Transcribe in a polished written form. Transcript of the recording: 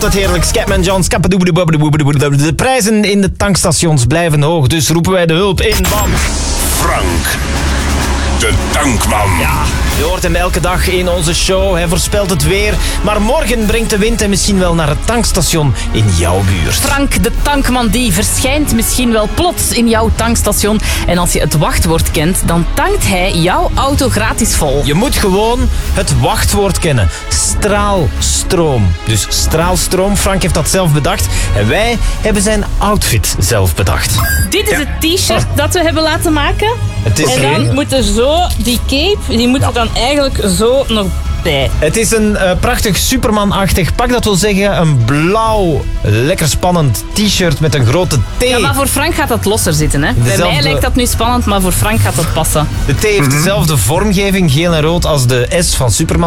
altijd heerlijk. Scatman John, skappadoebedoebedoebedoebedoe. De prijzen in de tankstations blijven hoog, dus roepen wij de hulp in van... Frank, de tankman. Ja, je hoort hem elke dag in onze show. Hij voorspelt het weer. Maar morgen brengt de wind hem misschien wel naar het tankstation in jouw buurt. Frank, de tankman, die verschijnt misschien wel plots in jouw tankstation. En als je het wachtwoord kent, dan tankt hij jouw auto gratis vol. Je moet gewoon het wachtwoord kennen. Straalstroom. Dus straalstroom. Frank heeft dat zelf bedacht. En wij hebben zijn outfit zelf bedacht. Dit is het t-shirt dat we hebben laten maken. Het is En dan moet er zo, die cape, die moet er dan eigenlijk zo nog bij. Het is een prachtig Superman-achtig pak. Dat wil zeggen een blauw, lekker spannend t-shirt met een grote T. Ja, maar voor Frank gaat dat losser zitten. Hè? Bij mij lijkt dat nu spannend, maar voor Frank gaat dat passen. De T heeft dezelfde vormgeving, geel en rood, als de S van Superman.